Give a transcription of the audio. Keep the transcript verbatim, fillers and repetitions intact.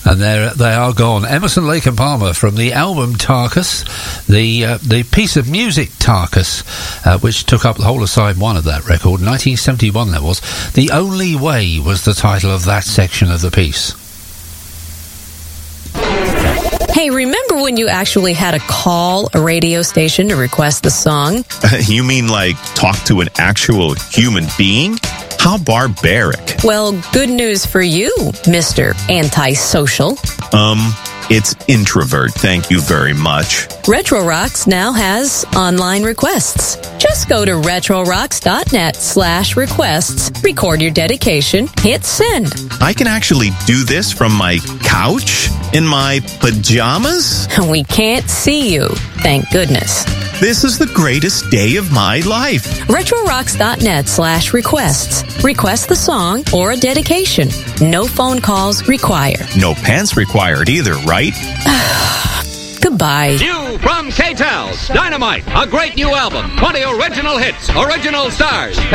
And they they are gone. Emerson, Lake and Palmer from the album Tarkus, the uh, the piece of music Tarkus, uh, which took up the whole of side one of that record, nineteen seventy-one that was. The Only Way was the title of that section of the piece. Hey, remember when you actually had to call a radio station to request the song? You mean like talk to an actual human being? How barbaric. Well, good news for you, Mister Antisocial. Um, it's introvert, thank you very much. Retro Rocks now has online requests. Just go to retrorocks.net slash requests, record your dedication, hit send. I can actually do this from my couch in my pajamas? We can't see you, thank goodness. This is the greatest day of my life. retrorocks.net slash requests. Request the song or a dedication. No phone calls required. No pants required either, right? Goodbye. New from K-Tel's Dynamite, a great new album, twenty original hits, original stars.